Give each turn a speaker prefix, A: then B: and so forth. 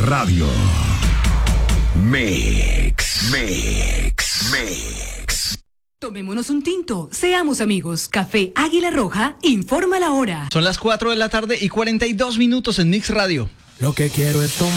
A: Radio. Mix.
B: Tomémonos un tinto, seamos amigos. Café Águila Roja informa la hora.
C: Son las 4 de la tarde y 42 minutos en Mix Radio.
D: Lo que quiero es tomar.